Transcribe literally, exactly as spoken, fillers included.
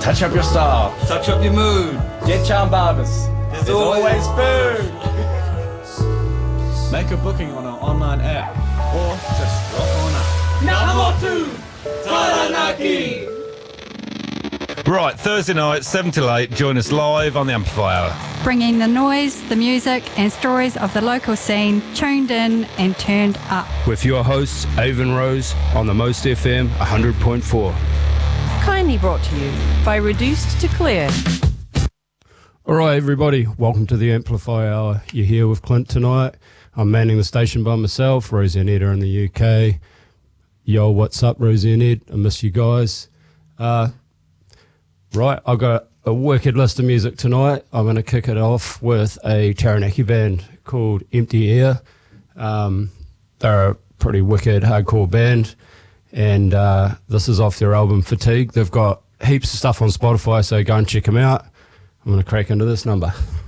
Touch up your style. Touch up your mood. Get Charm Barbers. There's, There's always, always food. Make a booking on our online app or just rock on up. Namotu Taranaki. Right, Thursday night, seven till eight, join us live on the Amplify Hour. Bringing the noise, the music and stories of the local scene tuned in and turned up. With your hosts, Avon Rose, on the Most F M one hundred point four. Kindly brought to you by Reduced to Clear. All right, everybody, welcome to the Amplify Hour. You're here with Clint tonight. I'm manning the station by myself. Rosie and Ed are in the U K. Yo, what's up, Rosie and Ed? I miss you guys. Uh, right, I've got a wicked list of music tonight. I'm going to kick it off with a Taranaki band called Empty Air. Um, they're a pretty wicked hardcore band, and uh, this is off their album Fatigue. They've got heaps of stuff on Spotify, so go and check them out. I'm going to crack into this number.